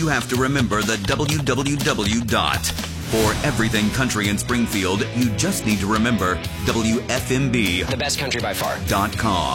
you have to remember the www. For everything country in Springfield, you just need to remember WFMB. The best country by far. .com.